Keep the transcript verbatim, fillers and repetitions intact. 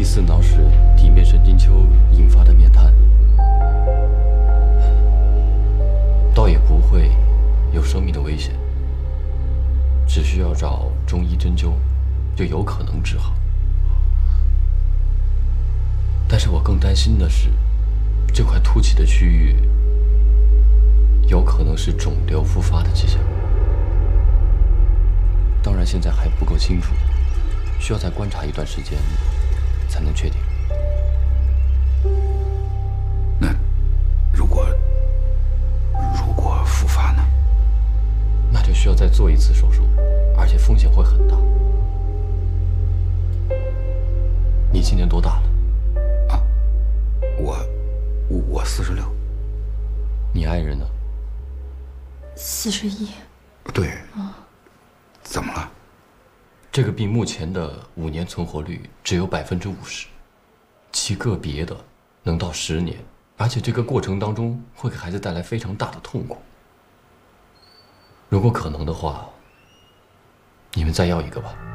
第四脑室底面神经丘引发的面瘫，倒也不会有生命的危险，只需要找中医针灸，就有可能治好。但是我更担心的是，这块凸起的区域有可能是肿瘤复发的迹象。当然，现在还不够清楚，需要再观察一段时间才能确定。 那如果如果复发呢？ 那就需要再做一次手术，而且风险会很大。你今年多大了？ 啊，我我四十六。 你爱人呢？ 四十一。 对。啊。怎么了？ 这个病目前的五年存活率只有百分之五十，极个别的能到十年，而且这个过程当中会给孩子带来非常大的痛苦。如果可能的话，你们再要一个吧。